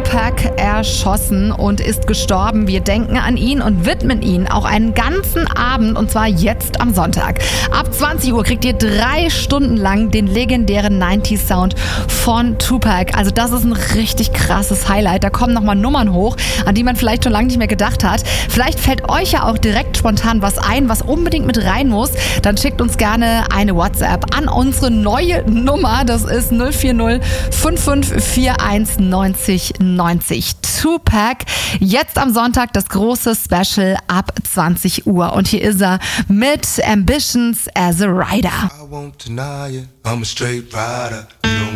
Tupac erschossen und ist gestorben. Wir denken an ihn und widmen ihn auch einen ganzen Abend, und zwar jetzt am Sonntag. Ab 20 Uhr kriegt ihr 3 Stunden lang den legendären 90s Sound von Tupac. Also das ist ein richtig krasses Highlight. Da kommen nochmal Nummern hoch, an die man vielleicht schon lange nicht mehr gedacht hat. Vielleicht fällt euch ja auch direkt spontan was ein, was unbedingt mit rein muss. Dann schickt uns gerne eine WhatsApp an unsere neue Nummer. Das ist 040 5541 90 90. Tupac, jetzt am Sonntag das große Special ab 20 Uhr. Und hier ist er mit Ambitions as a Rider. I won't deny it, I'm a straight rider. You